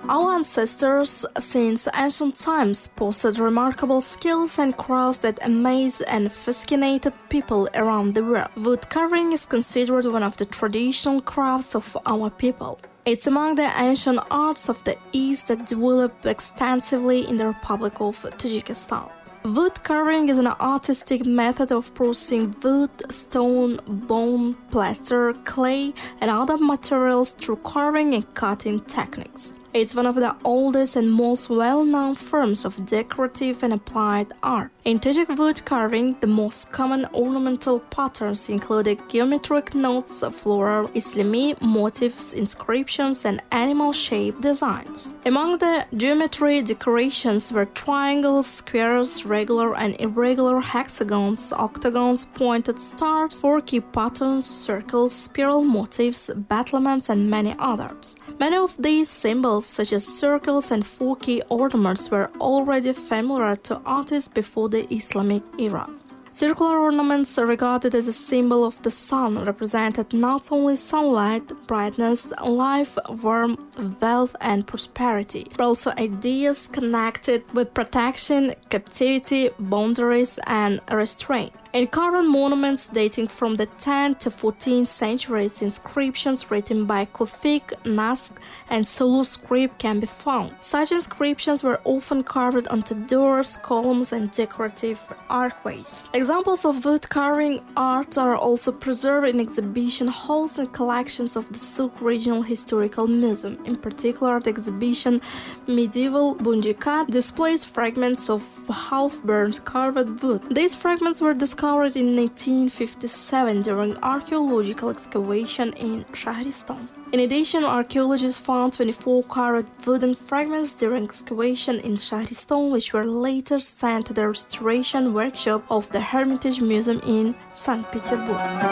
Our ancestors, since ancient times, possessed remarkable skills and crafts that amaze and fascinated people around the world. Wood carving is considered one of the traditional crafts of our people. It's among the ancient arts of the East that developed extensively in the Republic of Tajikistan. Wood carving is an artistic method of processing wood, stone, bone, plaster, clay, and other materials through carving and cutting techniques. It's one of the oldest and most well-known forms of decorative and applied art. In Tajik wood carving, the most common ornamental patterns include geometric notes, floral, Islami motifs, inscriptions, and animal-shaped designs. Among the geometry decorations were triangles, squares, regular and irregular hexagons, octagons, pointed stars, forky patterns, circles, spiral motifs, battlements, and many others. Many of these symbols, such as circles and forky ornaments, were already familiar to artists before the Islamic era. Circular ornaments are regarded as a symbol of the sun, represented not only sunlight, brightness, life, warmth, wealth, and prosperity, but also ideas connected with protection, captivity, boundaries, and restraint. In current monuments dating from the 10th to 14th centuries, inscriptions written by Kofik, Naskh, and Sulu script can be found. Such inscriptions were often carved onto doors, columns, and decorative archways. Examples of wood carving art are also preserved in exhibition halls and collections of the Souk Regional Historical Museum. In particular, the exhibition Medieval Bundikat displays fragments of half-burnt carved wood. These fragments were discovered in 1857 during archaeological excavation in Shahristan. In addition, archaeologists found 24 carved wooden fragments during excavation in Shahristan, which were later sent to the restoration workshop of the Hermitage Museum in St. Petersburg.